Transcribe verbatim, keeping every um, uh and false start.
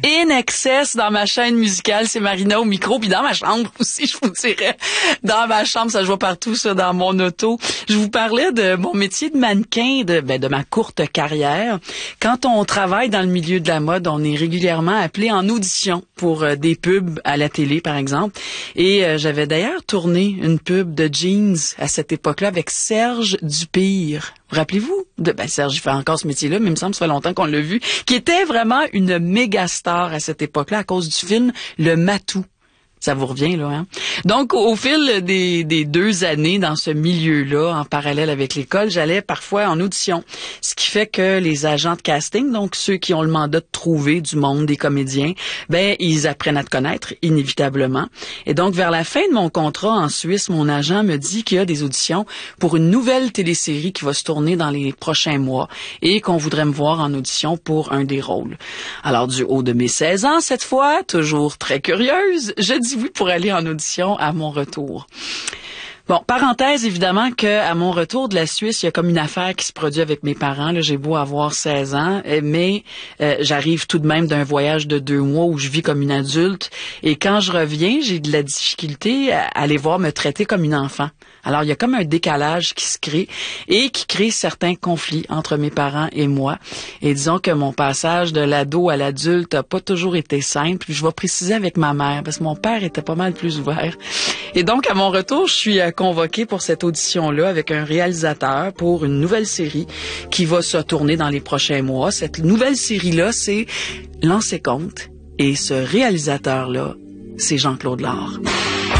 In excess dans ma chaîne musicale, c'est Marina au micro, puis dans ma chambre aussi, je vous dirais. Dans ma chambre, ça joue partout, ça, dans mon auto. Je vous parlais de mon métier de mannequin, de, ben, de ma courte carrière. Quand on travaille dans le milieu de la mode, on est régulièrement appelé en audition pour euh, des pubs à la télé, par exemple. Et euh, j'avais d'ailleurs tourné une pub de jeans à cette époque-là avec Serge Dupire. Vous rappelez-vous? De, ben, Serge, il fait encore ce métier-là, mais il me semble que ça fait longtemps qu'on l'a vu, qui était vraiment une méga star à cette époque-là à cause du film Le Matou. Ça vous revient, là, hein? Donc, au fil des, des deux années dans ce milieu-là, en parallèle avec l'école, j'allais parfois en audition. Ce qui fait que les agents de casting, donc ceux qui ont le mandat de trouver du monde, des comédiens, ben, ils apprennent à te connaître, inévitablement. Et donc, vers la fin de mon contrat en Suisse, mon agent me dit qu'il y a des auditions pour une nouvelle télésérie qui va se tourner dans les prochains mois et qu'on voudrait me voir en audition pour un des rôles. Alors, du haut de mes seize ans, cette fois, toujours très curieuse, je dis oui pour aller en audition à mon retour. Bon, parenthèse, évidemment, que à mon retour de la Suisse, il y a comme une affaire qui se produit avec mes parents. Là, j'ai beau avoir seize ans, mais euh, j'arrive tout de même d'un voyage de deux mois où je vis comme une adulte. Et quand je reviens, j'ai de la difficulté à aller voir me traiter comme une enfant. Alors, il y a comme un décalage qui se crée et qui crée certains conflits entre mes parents et moi. Et disons que mon passage de l'ado à l'adulte n'a pas toujours été simple. Je vais préciser avec ma mère, parce que mon père était pas mal plus ouvert. Et donc, à mon retour, je suis convoquée pour cette audition-là avec un réalisateur pour une nouvelle série qui va se tourner dans les prochains mois. Cette nouvelle série-là, c'est Lancez compte. Et ce réalisateur-là, c'est Jean-Claude Lard.